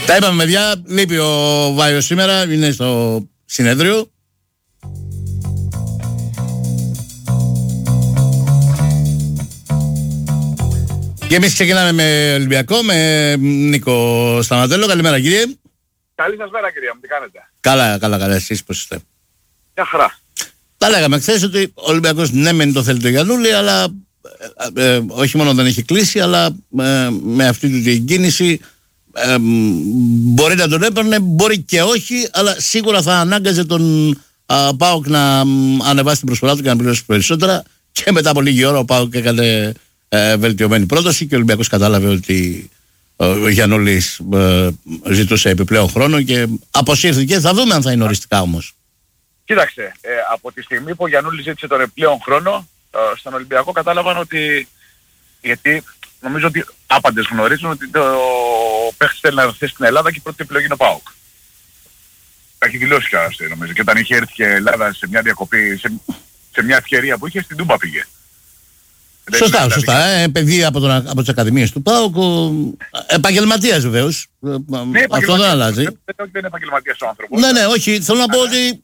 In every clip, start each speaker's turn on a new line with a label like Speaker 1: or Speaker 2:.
Speaker 1: Τα είπαμε, παιδιά. Λείπει ο Βάιος σήμερα, είναι στο συνέδριο. Και εμείς ξεκινάμε με Ολυμπιακό, με Νίκο Σταματέλο. Καλημέρα, κύριε.
Speaker 2: Καλή σας μέρα, κυρία μου, τι κάνετε?
Speaker 1: Καλά, εσείς πώς είστε?
Speaker 2: Μια χαρά.
Speaker 1: Τα λέγαμε χθες ότι ο Ολυμπιακός ναι μεν το θέλει το Γιαννούλη, αλλά όχι μόνο δεν έχει κλείσει, αλλά με αυτή την κίνηση μπορεί να τον έπαιρνε, μπορεί και όχι, αλλά σίγουρα θα ανάγκαζε τον ΠΑΟΚ να ανεβάσει την προσφορά του και να πληρώσει περισσότερα. Και μετά από λίγη ώρα ο ΠΑΟΚ έκανε βελτιωμένη πρόταση και ο Ολυμπιακός κατάλαβε ότι ο Γιαννούλης ζητούσε επιπλέον χρόνο και αποσύρθηκε. Θα δούμε αν θα είναι οριστικά όμως.
Speaker 2: Κοίταξε, από τη στιγμή που ο Γιαννούλης ζήτησε τον επιπλέον χρόνο, στον Ολυμπιακό κατάλαβαν ότι, γιατί νομίζω ότι άπαντες γνωρίζουν ότι ο παίχτης θέλει να έρθει στην Ελλάδα και η πρώτη επιλογή είναι ο ΠΑΟΚ. Τα έχει δηλώσει και νομίζω. Και όταν είχε έρθει και η Ελλάδα σε μια διακοπή, σε μια ευκαιρία που είχε, στην Τούμπα πήγε.
Speaker 1: Σωστά. Παιδί από τις ακαδημίες του ΠΑΟΚ, επαγγελματίας βεβαίως.
Speaker 2: Ναι,
Speaker 1: αυτό δεν αλλάζει.
Speaker 2: Δεν είναι επαγγελματίας ο άνθρωπος.
Speaker 1: Ναι, όχι. Θέλω να πω ότι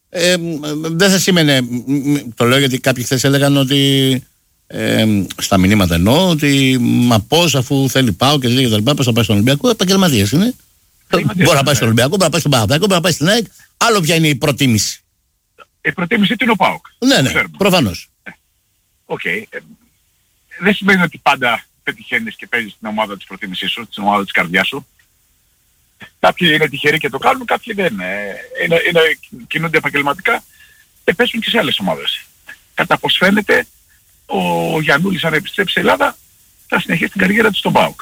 Speaker 1: δεν θα σήμαινε. Το λέω γιατί κάποιοι χθες έλεγαν ότι στα μηνύματα εννοώ ότι μα πώς, αφού θέλει ΠΑΟΚ και τα λοιπά, πώς θα πάει στον Ολυμπιακό? Επαγγελματίας είναι. Μπορεί να πάει στον Ολυμπιακό, μπορεί να πάει στον Παναθηναϊκό, μπορεί να πάει στην ΑΕΚ. Άλλο ποια είναι η προτίμηση?
Speaker 2: Η προτίμηση του είναι ο ΠΑΟΚ.
Speaker 1: Ναι, προφανώς.
Speaker 2: Οκ. Δεν σημαίνει ότι πάντα πετυχαίνεις και παίζεις την ομάδα της προτίμησής σου, την ομάδα της καρδιάς σου. Κάποιοι είναι τυχεροί και το κάνουν, κάποιοι δεν κινούνται επαγγελματικά και παίζουν και σε άλλες ομάδες. Κατά πως φαίνεται, ο Γιαννούλης αν επιστρέψει σε Ελλάδα θα συνεχίσει την καριέρα του στον ΠΑΟΚ.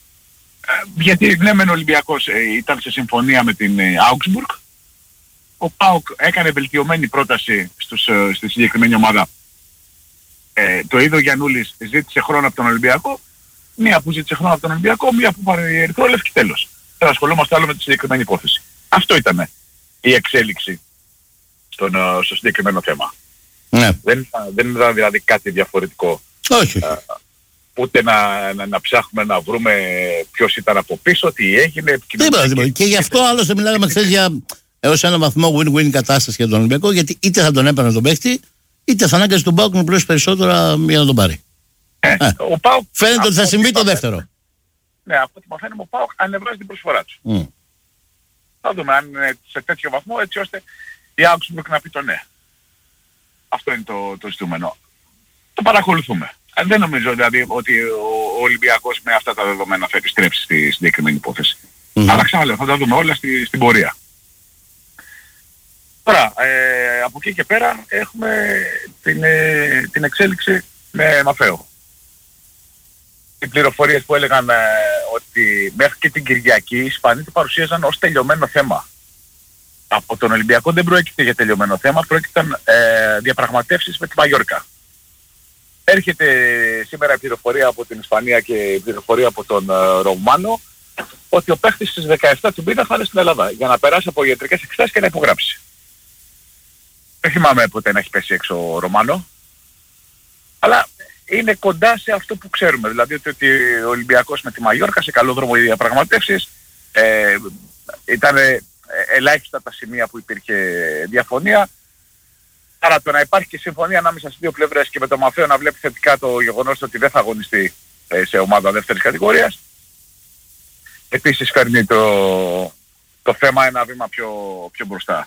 Speaker 2: Γιατί ναι μεν ο Ολυμπιακός ήταν σε συμφωνία με την Augsburg, ο ΠΑΟΚ έκανε βελτιωμένη πρόταση στη συγκεκριμένη ομάδα. Το είδο Γιαννούλης ζήτησε χρόνο από τον Ολυμπιακό, μία που ζήτησε χρόνο από τον Ολυμπιακό, μία που πάρε ερυθρόλευκη και τέλος. Δεν ασχολούμαστε άλλο με τη συγκεκριμένη υπόθεση. Αυτό ήταν η εξέλιξη στο συγκεκριμένο θέμα.
Speaker 1: Ναι.
Speaker 2: Δεν ήταν δηλαδή κάτι διαφορετικό.
Speaker 1: Όχι.
Speaker 2: Ούτε να ψάχνουμε να βρούμε ποιος ήταν από πίσω, τι έγινε.
Speaker 1: Τίποτα. Και γι' αυτό άλλωστε μιλάγαμε χθες για έως ένα βαθμό win-win κατάσταση για τον Ολυμπιακό, γιατί είτε θα τον έπαιρνε τον παίχτη, είτε θα ανάγκασε τον ΠΑΟΚ να πληρώσει περισσότερα για να τον πάρει.
Speaker 2: Ο ΠΑΟΚ,
Speaker 1: φαίνεται ότι θα συμβεί το δεύτερο.
Speaker 2: Ναι, από ό,τι μαθαίνουμε ο ΠΑΟΚ ανεβάζει την προσφορά του. Θα δούμε αν είναι σε τέτοιο βαθμό έτσι ώστε η Augsburg να πει το ναι. Αυτό είναι το ζητούμενο. Το παρακολουθούμε. Δεν νομίζω δηλαδή ότι ο Ολυμπιακός με αυτά τα δεδομένα θα επιστρέψει στη συγκεκριμένη υπόθεση. Αλλά ξαναλέω, θα τα δούμε όλα στην πορεία. Τώρα, από εκεί και πέρα έχουμε την εξέλιξη με Μαφαίο. Οι πληροφορίες που έλεγαν ότι μέχρι και την Κυριακή οι Ισπανοί το παρουσίαζαν ως τελειωμένο θέμα. Από τον Ολυμπιακό δεν προέκειται για τελειωμένο θέμα, προέκειταν διαπραγματεύσεις με τη Μαγιόρκα. Έρχεται σήμερα η πληροφορία από την Ισπανία και η πληροφορία από τον Ρωμάνο ότι ο παίχτης στις 17 του μήνα θα είναι στην Ελλάδα για να περάσει από ιατρικές εξετάσεις και να υπογράψει. Δεν θυμάμαι ποτέ να έχει πέσει έξω ο Ρωμάνο, αλλά είναι κοντά σε αυτό που ξέρουμε. Δηλαδή ότι ο Ολυμπιακός με τη Μαγιόρκα σε καλό δρόμο οι διαπραγματεύσεις, ήταν ελάχιστα τα σημεία που υπήρχε διαφωνία. Άρα το να υπάρχει και συμφωνία ανάμεσα στις δύο πλευρές και με το Μαφαίο να βλέπει θετικά το γεγονός ότι δεν θα αγωνιστεί σε ομάδα δεύτερης κατηγορίας. Επίσης φέρνει το θέμα ένα βήμα πιο μπροστά.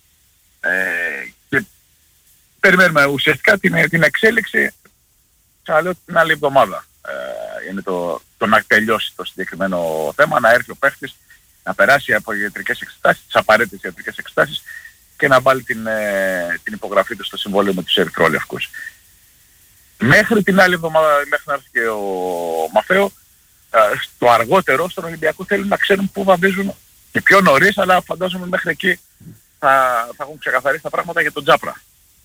Speaker 2: Και περιμένουμε ουσιαστικά την εξέλιξη, ξαναλέω, την άλλη εβδομάδα. Είναι το να τελειώσει το συγκεκριμένο θέμα, να έρθει ο παίχτης, να περάσει από ιατρικές εξετάσεις, τις απαραίτητες ιατρικές εξετάσεις και να βάλει την υπογραφή του στο συμβόλαιο με τους ερυθρόλευκους. Μέχρι την άλλη εβδομάδα, μέχρι να έρθει και ο Μαφαίο, στο αργότερο στον Ολυμπιακό θέλουν να ξέρουν πού βαδίζουν και πιο νωρίς, αλλά φαντάζομαι μέχρι εκεί θα έχουν ξεκαθαρίσει τα πράγματα για τον Τζάπρα.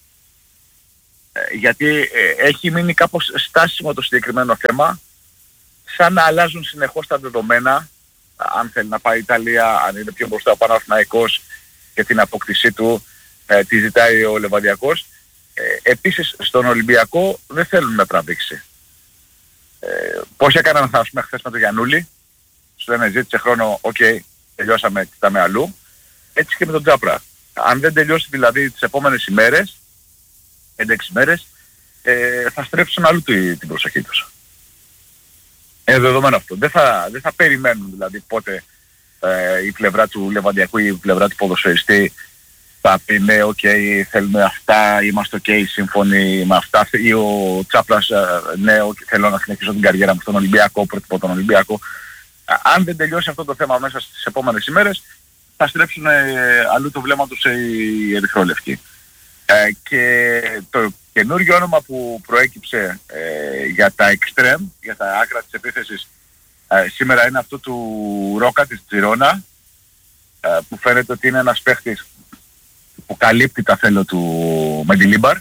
Speaker 2: Γιατί έχει μείνει κάπως στάσιμο το συγκεκριμένο θέμα, σαν να αλλάζουν συνεχώς τα δεδομένα, αν θέλει να πάει η Ιταλία, αν είναι πιο μπροστά ο Παναθηναϊκός και την απόκτησή του, τη ζητάει ο Λεβαδιακός. Επίσης στον Ολυμπιακό δεν θέλουν να τραβήξει. Πώς έκαναν, ας πούμε, χθες με τον Γιαννούλη, σου λένε ζήτησε χρόνο, οκ, τελειώσαμε, κοιτάμε αλλού. Έτσι και με τον Τζάπρα. Αν δεν τελειώσει δηλαδή τις επόμενες ημέρες, 5-6 ημέρες, θα στρέψουν αλλού την προσοχή τους. Δεδομένο αυτό. Δεν θα περιμένουν δηλαδή πότε η πλευρά του Λεβαντιακού ή η πλευρά του ποδοσφαιριστή θα πει ναι, οκ, θέλουμε αυτά, είμαστε οκ, σύμφωνοι με αυτά, ή ο Τσάπρας ναι, θέλω να συνεχίσω την καριέρα μου στον Ολυμπιακό, προτιμώ τον Ολυμπιακό. Αν δεν τελειώσει αυτό το θέμα μέσα στις επόμενες ημέρες, θα στρέψουν αλλού το βλέμμα τους οι ερυθρόλευκοι. Και το καινούργιο όνομα που προέκυψε για τα extreme, για τα άκρα της επίθεσης, σήμερα είναι αυτό του Ρόκα της Τζιρόνα, που φαίνεται ότι είναι ένας παίχτης που καλύπτει τα θέλω του Μεντιλίμπαρ,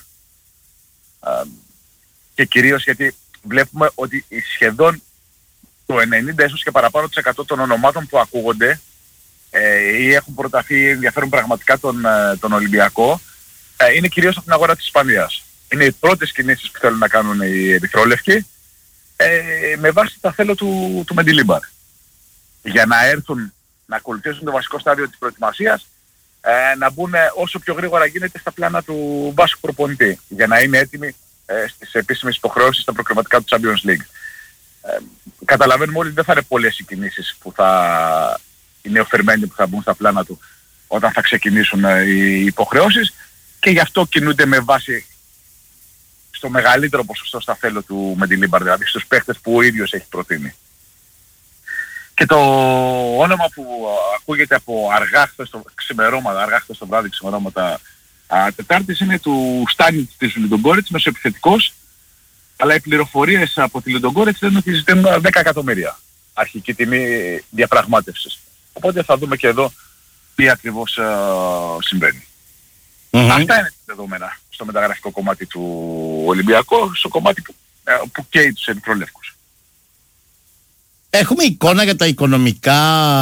Speaker 2: και κυρίως γιατί βλέπουμε ότι σχεδόν το 90% ίσως και παραπάνω των ονομάτων που ακούγονται ή έχουν προταθεί ή ενδιαφέρουν πραγματικά τον Ολυμπιακό, είναι κυρίως από την αγορά της Ισπανίας. Είναι οι πρώτες κινήσεις που θέλουν να κάνουν οι ερυθρόλευκοι με βάση τα θέλω του Μεντιλίμπαρ, για να έρθουν να ακολουθήσουν το βασικό στάδιο της προετοιμασίας, να μπουν όσο πιο γρήγορα γίνεται στα πλάνα του Βάσκου προπονητή, για να είναι έτοιμοι στις επίσημες υποχρεώσεις στα προκριματικά του Champions League. Καταλαβαίνουμε όλοι ότι δεν θα είναι πολλές οι κινήσεις που οι νεοφερμένοι που θα μπουν στα πλάνα του όταν θα ξεκινήσουν οι υποχρεώσεις, και γι' αυτό κινούνται με βάση στο μεγαλύτερο ποσοστό στα θέλω του Μεντιλίμπαρ, δηλαδή στους παίχτες που ο ίδιος έχει προτείνει. Και το όνομα που ακούγεται από αργά χθες το βράδυ, ξημερώματα Τετάρτης, είναι του Στάνιτς της Λουντογκόρετς, μεσοεπιθετικός, αλλά οι πληροφορίες από τη Λουντογκόρετς λένε ότι ζητούν 10 εκατομμύρια αρχική τιμή διαπραγμάτευσης. Οπότε θα δούμε και εδώ τι ακριβώς συμβαίνει. Αυτά είναι τα δεδομένα στο μεταγραφικό κομμάτι του Ολυμπιακού, στο κομμάτι που καίει τους ερυθρόλευκους.
Speaker 1: Έχουμε εικόνα για τα οικονομικά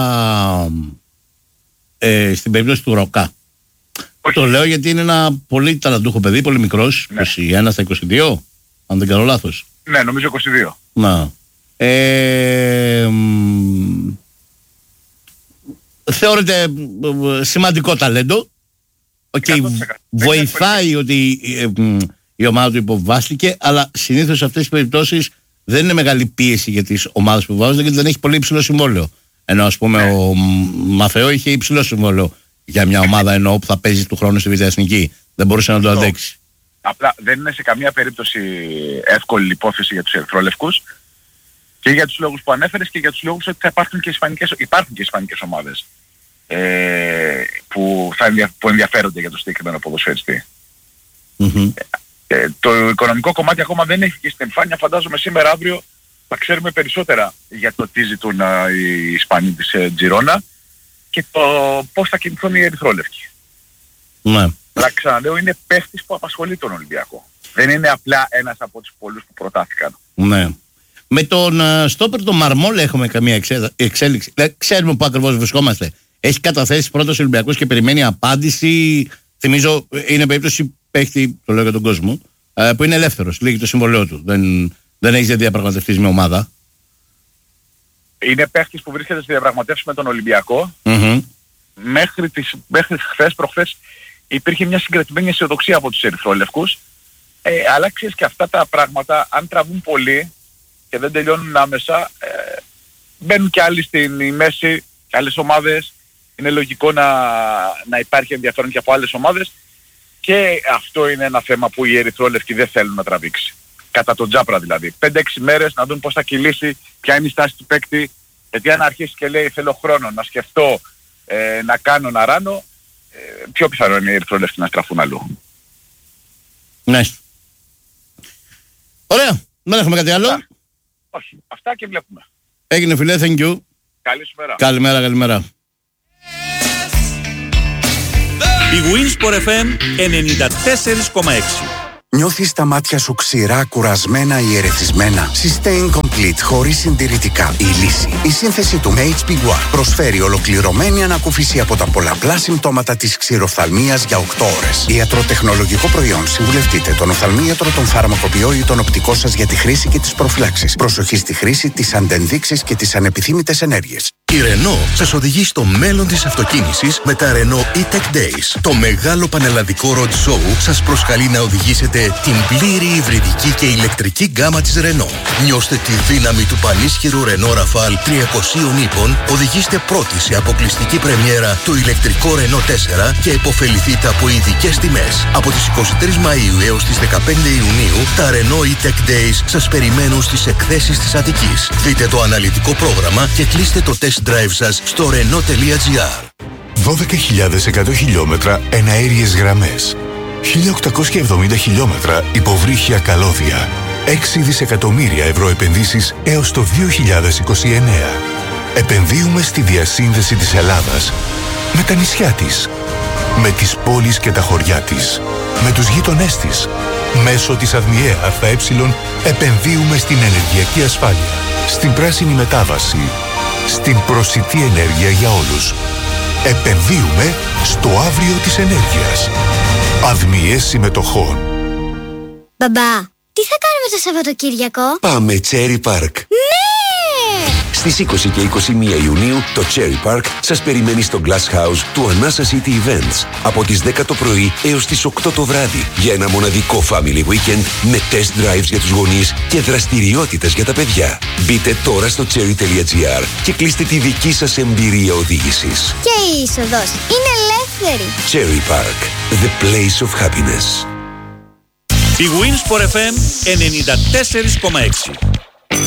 Speaker 1: στην περίπτωση του Ροκά? Όχι. Το λέω γιατί είναι ένα πολύ ταλαντούχο παιδί, πολύ μικρός, ναι. 21 στα 22, αν δεν κάνω λάθος.
Speaker 2: Ναι, νομίζω 22.
Speaker 1: Να. Θεωρείται σημαντικό ταλέντο. Βοηθάει ότι η ομάδα του υποβάστηκε, αλλά συνήθως σε αυτές τις περιπτώσεις δεν είναι μεγάλη πίεση για τις ομάδες που βάζονται, γιατί δεν έχει πολύ υψηλό συμβόλαιο. Ενώ ας πούμε ο Μαφεό είχε υψηλό συμβόλαιο για μια ομάδα, ενώ που θα παίζει του χρόνου στη Β' Εθνική. Δεν μπορούσε να το αντέξει.
Speaker 2: Απλά δεν είναι σε καμία περίπτωση εύκολη υπόθεση για τους ερυθρόλευκους, και για τους λόγους που ανέφερες και για τους λόγους ότι θα υπάρχουν και ισπανικές ομάδες που ενδιαφέρονται για το συγκεκριμένο ποδοσφαιριστή. Το οικονομικό κομμάτι ακόμα δεν έχει και στην εμφάνεια. Φαντάζομαι σήμερα αύριο θα ξέρουμε περισσότερα για το τι ζητούν οι Ισπανοί της Τζιρόνα και το πώς θα κινηθούν οι ερυθρόλευκοι.
Speaker 1: Ναι.
Speaker 2: Αλλά ξαναλέω, είναι παίχτης που απασχολεί τον Ολυμπιακό. Δεν είναι απλά ένας από τους πολλούς που προτάθηκαν.
Speaker 1: Ναι. Με τον στόπερ τον Μαρμόλ έχουμε καμία εξέλιξη? Ξέρουμε που ακριβώς βρισκόμαστε. Έχει καταθέσει πρώτος Ολυμπιακός και περιμένει απάντηση. Θυμίζω είναι περίπτωση παίχτη, το λέω για τον κόσμο, που είναι ελεύθερος, λύγει το συμβολέο του. Δεν έχει διαπραγματευτεί με ομάδα.
Speaker 2: Είναι παίχτης που βρίσκεται στη διαπραγματεύση με τον Ολυμπιακό. Μέχρι χθες, προχθές, υπήρχε μια συγκρατημένη αισιοδοξία από τους ερυθρόλευκους. Αλλά ξέρεις, και αυτά τα πράγματα, αν τραβούν πολύ και δεν τελειώνουν άμεσα, μπαίνουν και άλλοι στη μέση, και άλλες ομάδες. Είναι λογικό να υπάρχει ενδιαφέρον και από άλλες ομάδες, και αυτό είναι ένα θέμα που οι ερυθρόλευκοι δεν θέλουν να τραβήξει. Κατά τον Τζάπρα δηλαδή. 5-6 μέρες να δουν πώς θα κυλήσει, ποια είναι η στάση του παίκτη, γιατί αν αρχίσει και λέει θέλω χρόνο να σκεφτώ, να κάνω, να ράνω, πιο πιθανό είναι οι ερυθρόλευκοι να στραφούν αλλού.
Speaker 1: Ναι. Ωραία. Δεν έχουμε κάτι άλλο?
Speaker 2: Όχι. Αυτά και βλέπουμε.
Speaker 1: Έγινε φιλέ, thank you.
Speaker 2: Καλή σου μέρα.
Speaker 1: Καλημέρα.
Speaker 3: Η Winsport FM 94,6. Νιώθεις τα μάτια σου ξηρά, κουρασμένα ή ερεθισμένα? Sustain Complete, χωρίς συντηρητικά. Η λύση. Η σύνθεση του HP War προσφέρει ολοκληρωμένη ανακούφιση από τα πολλαπλά συμπτώματα της ξηροφθαλμίας για 8 ώρες. Ιατροτεχνολογικό προϊόν. Συμβουλευτείτε τον οφθαλμίατρο, τον φαρμακοποιό ή τον οπτικό σας για τη χρήση και τις προφυλάξεις. Προσοχή στη χρήση, τις αντενδείξεις και τις ανεπιθύμητες ενέργειες.
Speaker 4: Η Renault σας οδηγεί στο μέλλον της αυτοκίνησης με τα Renault E-Tech Days. Το μεγάλο πανελλαδικό road show σας προσκαλεί να οδηγήσετε την πλήρη υβριδική και ηλεκτρική γκάμα της Renault. Νιώστε τη δύναμη του πανίσχυρου Renault Rafale 300 ύπων, οδηγήστε πρώτοι σε αποκλειστική πρεμιέρα το ηλεκτρικό Renault 4 και επωφεληθείτε από ειδικές τιμές. Από τις 23 Μαΐου έως τις 15 Ιουνίου, τα Renault E-Tech Days σας περιμένουν στις εκθέσεις της Αττικής. Δείτε το αναλυτικό πρόγραμμα και κλείστε το test drive σας στο Renault.gr.
Speaker 5: 12.100 χιλιόμετρα εναέριες γραμμές. 1.870 χιλιόμετρα υποβρύχια καλώδια. 6 δισεκατομμύρια ευρώ επενδύσεις έως το 2029. Επενδύουμε στη διασύνδεση της Ελλάδας με τα νησιά της, με τις πόλεις και τα χωριά της, με τους γείτονές της. Μέσω της ΑΔΜΙΕ ΑΕ επενδύουμε στην ενεργειακή ασφάλεια, στην πράσινη μετάβαση, στην προσιτή ενέργεια για όλους. Επενδύουμε στο αύριο της ενέργειας. ΑΔΜΙΕ Συμμετοχών.
Speaker 6: Μπαμπά, τι θα κάνουμε το Σαββατοκύριακο?
Speaker 7: Πάμε Cherry Park.
Speaker 6: Ναι!
Speaker 7: Στις 20 και 21 Ιουνίου το Cherry Park σας περιμένει στο Glass House του Anasa City Events από τις 10 το πρωί έως τις 8 το βράδυ για ένα μοναδικό family weekend με test drives για τους γονείς και δραστηριότητες για τα παιδιά. Μπείτε τώρα στο cherry.gr και κλείστε τη δική σας εμπειρία οδήγησης.
Speaker 6: Και η είσοδος είναι ελεύθερη.
Speaker 7: Cherry Park, the place of happiness.
Speaker 8: Η Winsport FM 94,6.